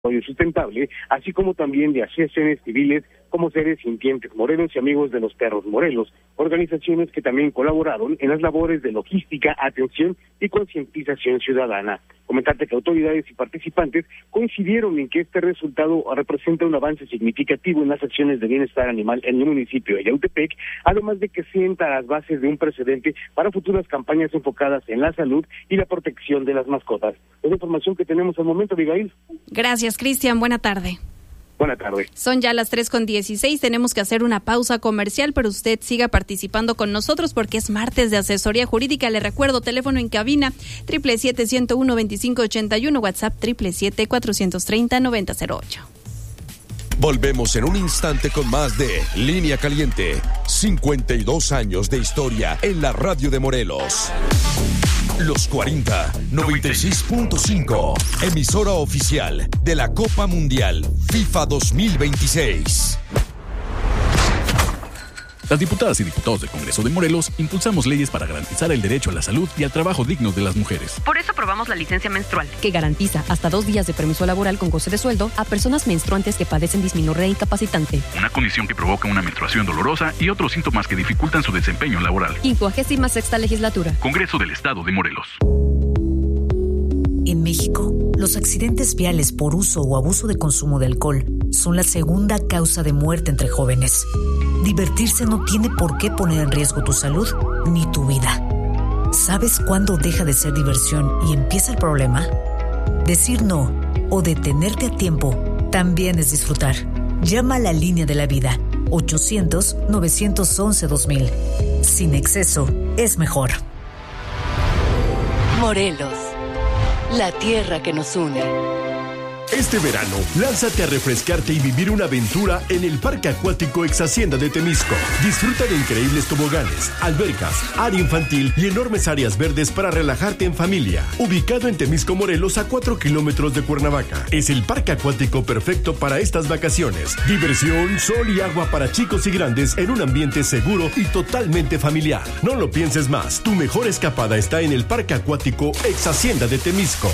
sustentable, así como también de asociaciones civiles como Seres Sintientes Morelos y Amigos de los Perros Morelos, organizaciones que también colaboraron en las labores de logística, atención y concientización ciudadana. Comentarte que autoridades y participantes coincidieron en que este resultado representa un avance significativo en las acciones de bienestar animal en el municipio de Yautepec, además de que sienta las bases de un precedente para futuras campañas enfocadas en la salud y la protección de las mascotas. Es la información que tenemos al momento, Abigail. Gracias, Cristian. Buena tarde. Buenas tardes. Son ya las 3:16, tenemos que hacer una pausa comercial, pero usted siga participando con nosotros porque es martes de asesoría jurídica. Le recuerdo, teléfono en cabina 777-101-2581, WhatsApp 777-430-9008. Volvemos en un instante con más de Línea Caliente. 52 años de historia en la radio de Morelos. Los 40, 96.5, emisora oficial de la Copa Mundial FIFA 2026. Las diputadas y diputados del Congreso de Morelos impulsamos leyes para garantizar el derecho a la salud y al trabajo digno de las mujeres. Por eso aprobamos la licencia menstrual, que garantiza hasta 2 días de permiso laboral con goce de sueldo a personas menstruantes que padecen dismenorrea incapacitante. Una condición que provoca una menstruación dolorosa y otros síntomas que dificultan su desempeño laboral. 56ª legislatura. Congreso del Estado de Morelos. En México, los accidentes viales por uso o abuso de consumo de alcohol son la segunda causa de muerte entre jóvenes. Divertirse no tiene por qué poner en riesgo tu salud ni tu vida. ¿Sabes cuándo deja de ser diversión y empieza el problema? Decir no o detenerte a tiempo también es disfrutar. Llama a la línea de la vida, 800-911-2000. Sin exceso, es mejor. Morelos, la tierra que nos une. Este verano, lánzate a refrescarte y vivir una aventura en el Parque Acuático Ex Hacienda de Temisco. Disfruta de increíbles toboganes, albercas, área infantil y enormes áreas verdes para relajarte en familia. Ubicado en Temisco, Morelos, a 4 kilómetros de Cuernavaca. Es el parque acuático perfecto para estas vacaciones. Diversión, sol y agua para chicos y grandes en un ambiente seguro y totalmente familiar. No lo pienses más, tu mejor escapada está en el Parque Acuático Ex Hacienda de Temisco.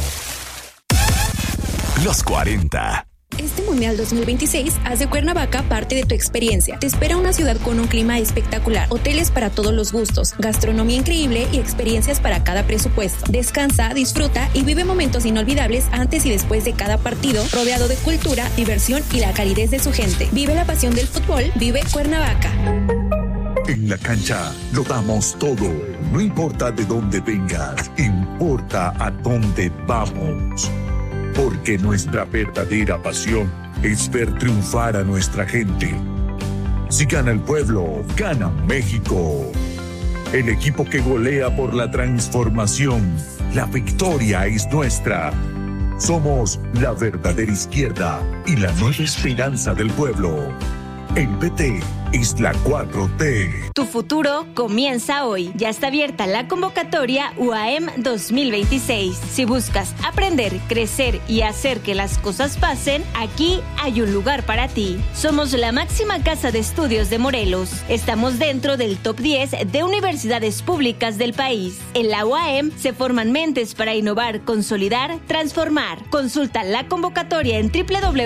Los 40. Este Mundial 2026 haz de Cuernavaca parte de tu experiencia. Te espera una ciudad con un clima espectacular, hoteles para todos los gustos, gastronomía increíble y experiencias para cada presupuesto. Descansa, disfruta y vive momentos inolvidables antes y después de cada partido, rodeado de cultura, diversión y la calidez de su gente. Vive la pasión del fútbol, vive Cuernavaca. En la cancha lo damos todo. No importa de dónde vengas, importa a dónde vamos. Porque nuestra verdadera pasión es ver triunfar a nuestra gente. Si gana el pueblo, gana México. El equipo que golea por la transformación. La victoria es nuestra. Somos la verdadera izquierda y la nueva esperanza del pueblo. El PT es la 4T. Tu futuro comienza hoy. Ya está abierta la convocatoria UAM 2026. Si buscas aprender, crecer y hacer que las cosas pasen, aquí hay un lugar para ti. Somos la máxima casa de estudios de Morelos. Estamos dentro del top 10 de universidades públicas del país. En la UAM se forman mentes para innovar, consolidar, transformar. Consulta la convocatoria en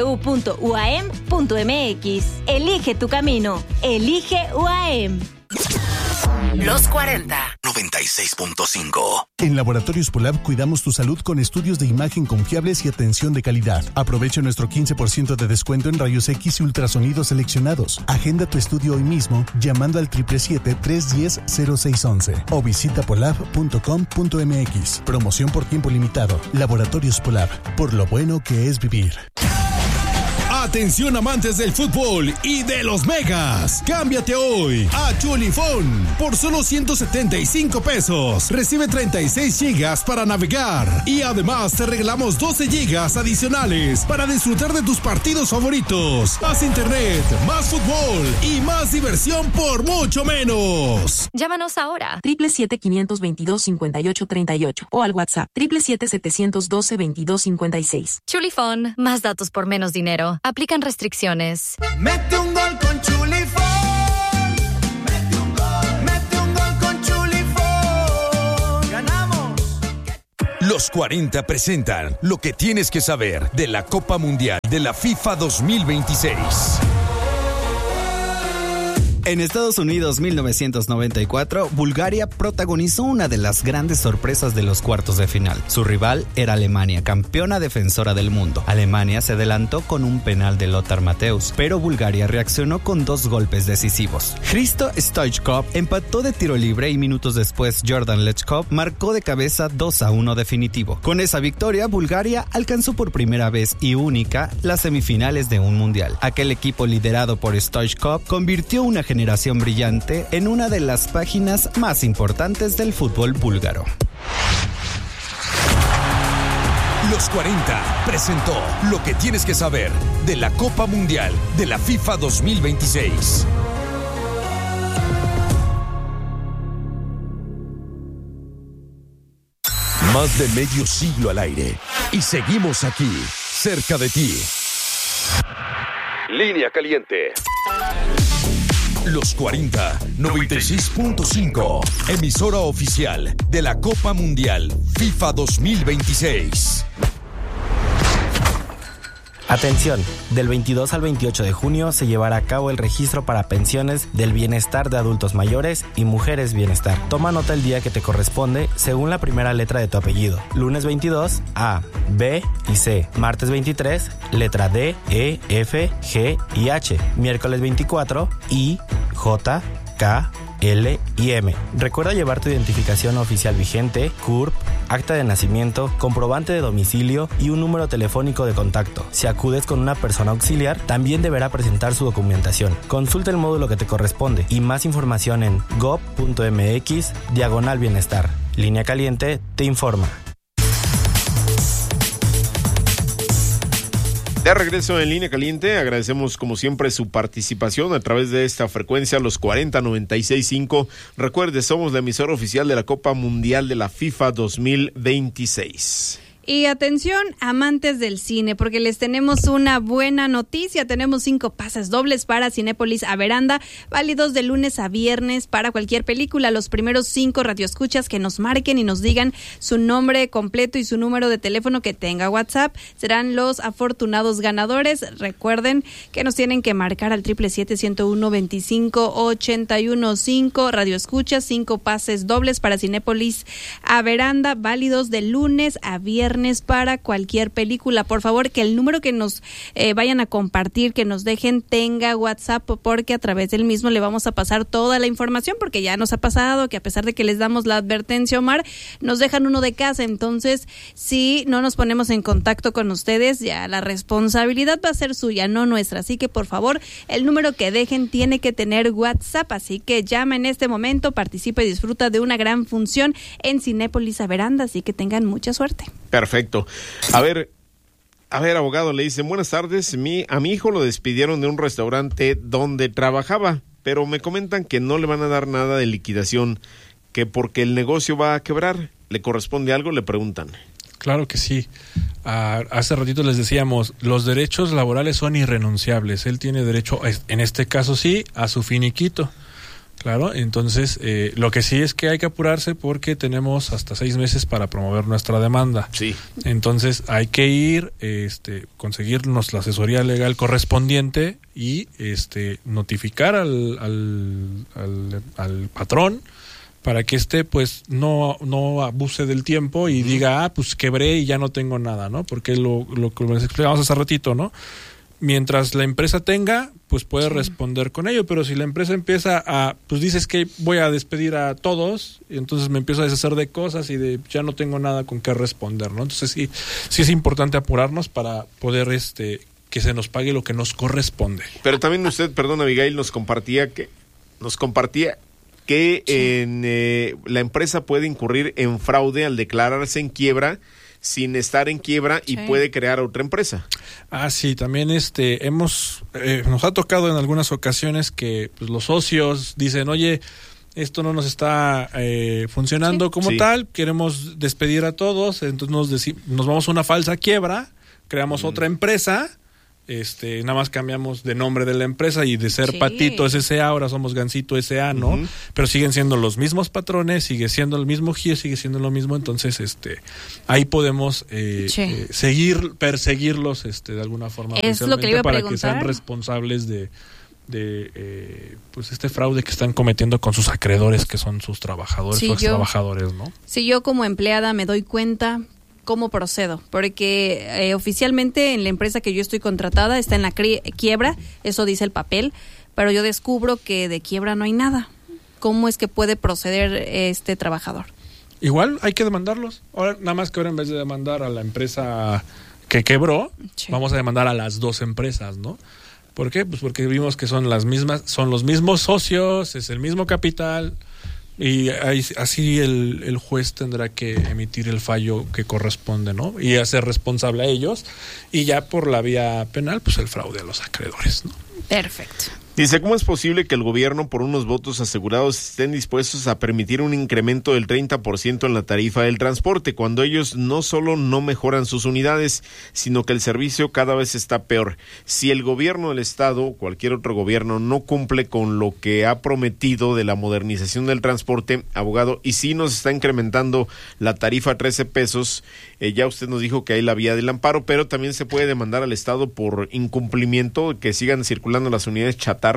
www.uam.mx. Elige tu camino. Elige UAM. Los 40. 96.5. En Laboratorios Polab cuidamos tu salud con estudios de imagen confiables y atención de calidad. Aprovecha nuestro 15% de descuento en rayos X y ultrasonidos seleccionados. Agenda tu estudio hoy mismo llamando al 777-310-0611 o visita polab.com.mx. Promoción por tiempo limitado. Laboratorios Polab, por lo bueno que es vivir. Atención amantes del fútbol y de los megas. Cámbiate hoy a Chulifón por solo 175 pesos. Recibe 36 gigas para navegar y además te regalamos 12 gigas adicionales para disfrutar de tus partidos favoritos. Más internet, más fútbol y más diversión por mucho menos. Llámanos ahora 777-522-5838 o al WhatsApp 777-712-2256. Chulifón, más datos por menos dinero. Aplican restricciones. Mete un gol con Chulifón. Mete un gol con Chulifón. Ganamos. Los Los 40 presentan lo que tienes que saber de la Copa Mundial de la FIFA 2026. En Estados Unidos 1994, Bulgaria protagonizó una de las grandes sorpresas de los cuartos de final. Su rival era Alemania, campeona defensora del mundo. Alemania se adelantó con un penal de Lothar Matthäus, pero Bulgaria reaccionó con 2 golpes decisivos. Hristo Stoichkov empató de tiro libre y minutos después Jordan Lechkov marcó de cabeza 2-1 definitivo. Con esa victoria, Bulgaria alcanzó por primera vez y única las semifinales de un mundial. Aquel equipo liderado por Stoichkov convirtió una generación brillante en una de las páginas más importantes del fútbol búlgaro. Los 40 presentó lo que tienes que saber de la Copa Mundial de la FIFA 2026. Más de medio siglo al aire y seguimos aquí, cerca de ti. Línea Caliente. Los 40, 96.5, emisora oficial de la Copa Mundial FIFA 2026. Atención, del 22 al 28 de junio se llevará a cabo el registro para pensiones del bienestar de adultos mayores y mujeres bienestar. Toma nota el día que te corresponde según la primera letra de tu apellido. Lunes 22, A, B y C. Martes 23, letra D, E, F, G y H. Miércoles 24, I, J, K, L y M. Recuerda llevar tu identificación oficial vigente, CURP, acta de nacimiento, comprobante de domicilio y un número telefónico de contacto. Si acudes con una persona auxiliar, también deberá presentar su documentación. Consulta el módulo que te corresponde y más información en gov.mx/bienestar. Línea Caliente te informa. De regreso en Línea Caliente, agradecemos como siempre su participación a través de esta frecuencia, los 40-96.5. Recuerde, somos la emisora oficial de la Copa Mundial de la FIFA 2026. Y atención, amantes del cine, porque les tenemos una buena noticia. Tenemos 5 pases dobles para Cinépolis a Veranda, válidos de lunes a viernes para cualquier película. Los primeros 5 radioescuchas que nos marquen y nos digan su nombre completo y su número de teléfono que tenga WhatsApp serán los afortunados ganadores. Recuerden que nos tienen que marcar al 777-125-815. Radioescuchas, 5 pases dobles para Cinépolis a Veranda, válidos de lunes a viernes para cualquier película. Por favor, que el número que nos vayan a compartir, que nos dejen, tenga WhatsApp, porque a través del mismo le vamos a pasar toda la información, porque ya nos ha pasado que a pesar de que les damos la advertencia, Omar, nos dejan uno de casa. Entonces, si no nos ponemos en contacto con ustedes, ya la responsabilidad va a ser suya, no nuestra. Así que, por favor, el número que dejen tiene que tener WhatsApp. Así que llama en este momento, participa y disfruta de una gran función en Cinépolis a Veranda. Así que tengan mucha suerte. Perfecto. A ver, abogado, le dicen, buenas tardes, a mi hijo lo despidieron de un restaurante donde trabajaba, pero me comentan que no le van a dar nada de liquidación, que porque el negocio va a quebrar. ¿Le corresponde algo? Le preguntan. Claro que sí. Hace ratito les decíamos, los derechos laborales son irrenunciables. Él tiene derecho, en este caso sí, a su finiquito. Claro, entonces lo que sí es que hay que apurarse porque tenemos hasta 6 meses para promover nuestra demanda. Sí. Entonces hay que ir, conseguirnos la asesoría legal correspondiente y notificar al patrón para que pues no abuse del tiempo y diga, pues quebré y ya no tengo nada, ¿no? Porque lo que les explicamos hace ratito, ¿no? Mientras la empresa tenga, pues puede responder con ello, pero si la empresa empieza pues dices que voy a despedir a todos, y entonces me empiezo a deshacer de cosas y ya no tengo nada con qué responder, ¿no? Entonces sí es importante apurarnos para poder que se nos pague lo que nos corresponde. Pero también usted, perdón, Abigail, nos compartía que la empresa puede incurrir en fraude al declararse en quiebra sin estar en quiebra y puede crear otra empresa. Sí, también nos ha tocado en algunas ocasiones que pues, los socios dicen, oye, esto no nos está funcionando como tal, queremos despedir a todos, entonces nos vamos a una falsa quiebra, creamos otra empresa nada más cambiamos de nombre de la empresa y de ser Patito S.A. ahora somos Gansito S.A., ¿no? Pero siguen siendo los mismos patrones, sigue siendo el mismo GIE, sigue siendo lo mismo, entonces ahí podemos perseguirlos de alguna forma. Es lo que le iba a preguntar. Para que sean responsables de pues este fraude que están cometiendo con sus acreedores, que son sus trabajadores o extrabajadores, ¿no? Si yo como empleada me doy cuenta, ¿cómo procedo? Porque oficialmente en la empresa que yo estoy contratada está en la quiebra, eso dice el papel, pero yo descubro que de quiebra no hay nada. ¿Cómo es que puede proceder este trabajador? Igual hay que demandarlos. Ahora, nada más que ahora en vez de demandar a la empresa que quebró, vamos a demandar a las dos empresas, ¿no? ¿Por qué? Pues porque vimos que son las mismas, son los mismos socios, es el mismo capital, y así el juez tendrá que emitir el fallo que corresponde, ¿no? Y hacer responsable a ellos, y ya por la vía penal, pues el fraude a los acreedores, ¿no? Perfecto. Dice, ¿cómo es posible que el gobierno, por unos votos asegurados, estén dispuestos a permitir un incremento del 30% en la tarifa del transporte, cuando ellos no solo no mejoran sus unidades, sino que el servicio cada vez está peor? Si el gobierno del Estado o cualquier otro gobierno no cumple con lo que ha prometido de la modernización del transporte, abogado, y si nos está incrementando la tarifa a 13 pesos, ya usted nos dijo que hay la vía del amparo, pero también se puede demandar al Estado por incumplimiento, que sigan circulando las unidades chatarras.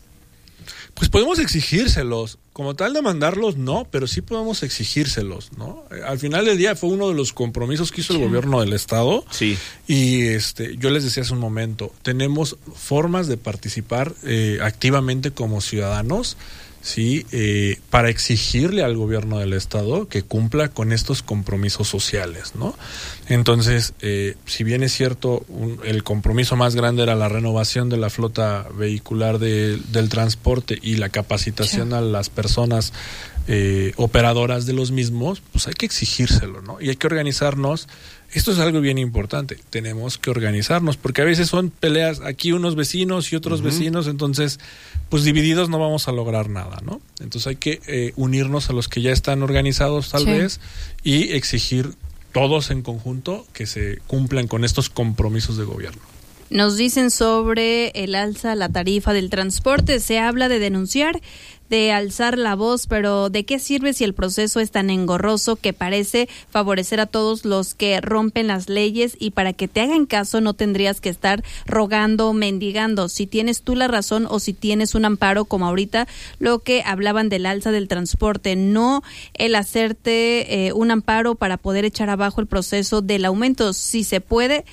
Pues podemos exigírselos, como tal demandarlos no, pero sí podemos exigírselos, ¿no? Al final del día fue uno de los compromisos que hizo el gobierno del Estado. Sí. Y yo les decía hace un momento, tenemos formas de participar activamente como ciudadanos, sí, para exigirle al gobierno del Estado que cumpla con estos compromisos sociales, ¿no? Entonces, si bien es cierto, el compromiso más grande era la renovación de la flota vehicular del transporte y la capacitación a las personas operadoras de los mismos, pues hay que exigírselo, ¿no? Y hay que organizarnos. Esto es algo bien importante, tenemos que organizarnos, porque a veces son peleas aquí unos vecinos y otros vecinos, entonces pues divididos no vamos a lograr nada, ¿no? Entonces hay que unirnos a los que ya están organizados tal vez y exigir todos en conjunto que se cumplan con estos compromisos de gobierno. Nos dicen sobre el alza a la tarifa del transporte, se habla de denunciar, de alzar la voz, pero ¿de qué sirve si el proceso es tan engorroso que parece favorecer a todos los que rompen las leyes? Y para que te hagan caso no tendrías que estar rogando, mendigando. Si tienes tú la razón o si tienes un amparo, como ahorita lo que hablaban del alza del transporte, no el hacerte un amparo para poder echar abajo el proceso del aumento. Sí se puede,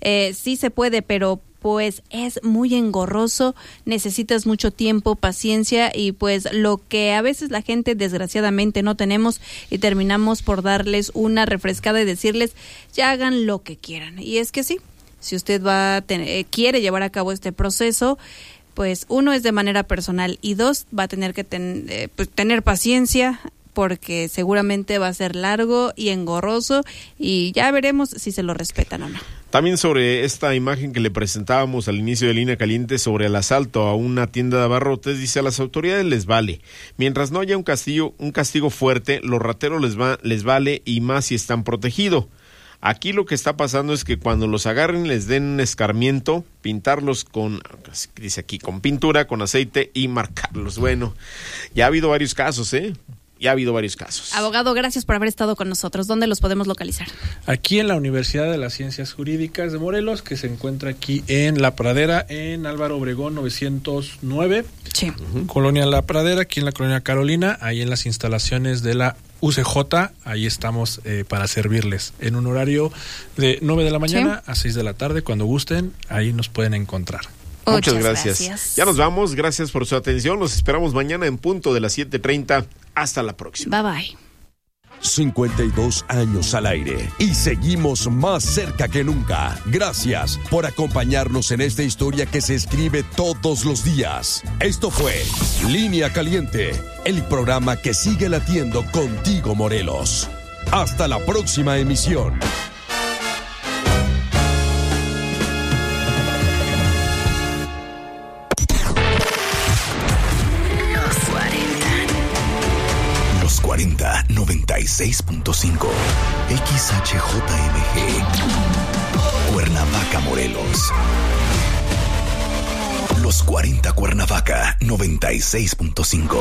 pero pues es muy engorroso, necesitas mucho tiempo, paciencia y pues lo que a veces la gente desgraciadamente no tenemos y terminamos por darles una refrescada y decirles ya hagan lo que quieran. Y es que sí, si usted quiere llevar a cabo este proceso, pues uno es de manera personal y dos va a tener que tener paciencia, porque seguramente va a ser largo y engorroso y ya veremos si se lo respetan o no. También sobre esta imagen que le presentábamos al inicio de Línea Caliente sobre el asalto a una tienda de abarrotes, dice, a las autoridades les vale. Mientras no haya un castigo fuerte, los rateros les vale, y más si están protegidos. Aquí lo que está pasando es que cuando los agarren les den un escarmiento, pintarlos dice aquí, con pintura, con aceite y marcarlos. Bueno, ya ha habido varios casos, Ya ha habido varios casos. Abogado, gracias por haber estado con nosotros. ¿Dónde los podemos localizar? Aquí en la Universidad de las Ciencias Jurídicas de Morelos, que se encuentra aquí en La Pradera, en Álvaro Obregón 909. Sí. Colonia La Pradera, aquí en la Colonia Carolina, ahí en las instalaciones de la UCJ, ahí estamos para servirles. En un horario de 9 de la mañana a 6 de la tarde, cuando gusten, ahí nos pueden encontrar. Muchas gracias. Ya nos vamos, gracias por su atención. Los esperamos mañana en punto de las 7:30. Hasta la próxima. Bye bye. 52 años al aire y seguimos más cerca que nunca. Gracias por acompañarnos en esta historia que se escribe todos los días. Esto fue Línea Caliente, el programa que sigue latiendo contigo, Morelos. Hasta la próxima emisión. Los 40 96.5 XHJMG Cuernavaca, Morelos. Los 40 Cuernavaca 96.5.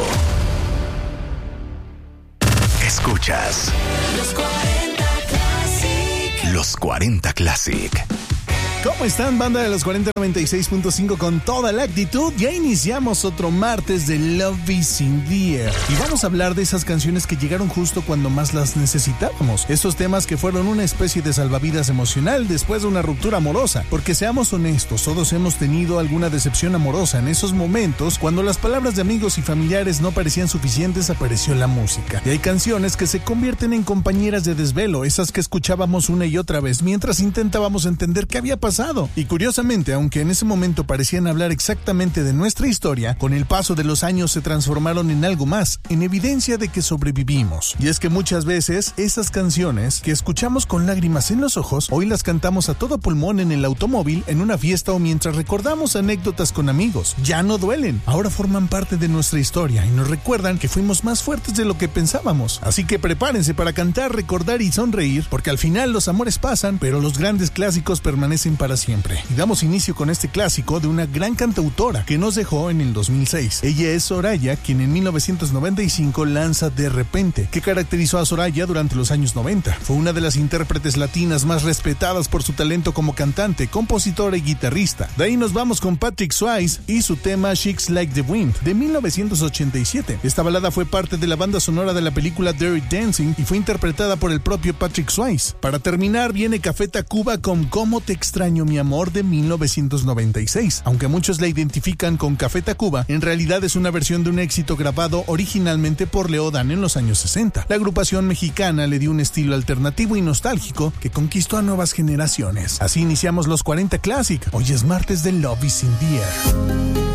Escuchas Los 40 Classic. Los 40 Classic. ¿Cómo están, banda de los 4096.5 con toda la actitud? Ya iniciamos otro martes de Love is in the Air. Y vamos a hablar de esas canciones que llegaron justo cuando más las necesitábamos. Esos temas que fueron una especie de salvavidas emocional después de una ruptura amorosa. Porque seamos honestos, todos hemos tenido alguna decepción amorosa. En esos momentos, cuando las palabras de amigos y familiares no parecían suficientes, apareció la música. Y hay canciones que se convierten en compañeras de desvelo, esas que escuchábamos una y otra vez mientras intentábamos entender qué había pasado. Y curiosamente, aunque en ese momento parecían hablar exactamente de nuestra historia, con el paso de los años se transformaron en algo más, en evidencia de que sobrevivimos. Y es que muchas veces esas canciones que escuchamos con lágrimas en los ojos, hoy las cantamos a todo pulmón en el automóvil, en una fiesta o mientras recordamos anécdotas con amigos. Ya no duelen, ahora forman parte de nuestra historia y nos recuerdan que fuimos más fuertes de lo que pensábamos. Así que prepárense para cantar, recordar y sonreír, porque al final los amores pasan, pero los grandes clásicos permanecen para siempre. Y damos inicio con este clásico de una gran cantautora que nos dejó en el 2006. Ella es Soraya, quien en 1995 lanza De Repente, que caracterizó a Soraya durante los años 90. Fue una de las intérpretes latinas más respetadas por su talento como cantante, compositora y guitarrista. De ahí nos vamos con Patrick Swayze y su tema Chicks Like the Wind, de 1987. Esta balada fue parte de la banda sonora de la película Dirty Dancing y fue interpretada por el propio Patrick Swayze. Para terminar viene Café Tacuba con Cómo te extraño mi amor, de 1996. Aunque muchos la identifican con Café Tacuba, en realidad es una versión de un éxito grabado originalmente por Leodan en los años 60. La agrupación mexicana le dio un estilo alternativo y nostálgico que conquistó a nuevas generaciones. Así iniciamos los 40 Classic. Hoy es martes de Love is in the Air.